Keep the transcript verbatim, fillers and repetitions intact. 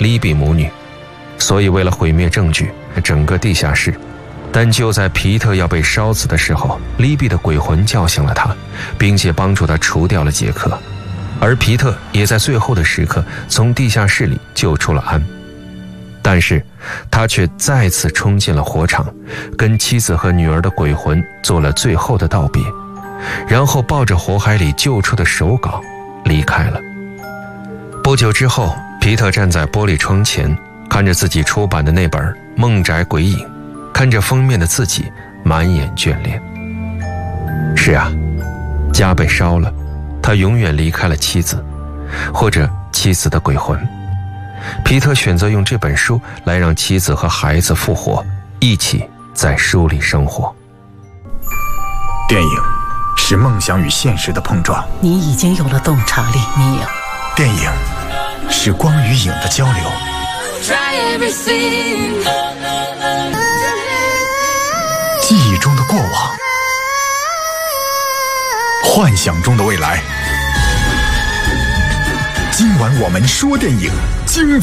利比母女，所以为了毁灭证据，整个地下室。但就在皮特要被烧死的时候，利比的鬼魂叫醒了他，并且帮助他除掉了杰克。而皮特也在最后的时刻从地下室里救出了安，但是他却再次冲进了火场，跟妻子和女儿的鬼魂做了最后的道别，然后抱着火海里救出的手稿离开了。不久之后，皮特站在玻璃窗前，看着自己出版的那本《梦宅鬼影》，看着封面的自己，满眼眷恋。是啊，家被烧了，他永远离开了妻子，或者妻子的鬼魂。皮特选择用这本书来让妻子和孩子复活，一起在书里生活。 电影是梦想与现实的碰撞， 你已经有了洞察力，你有。 电影是光与影的交流，记忆中的过往，幻想中的未来。今晚我们说电影，精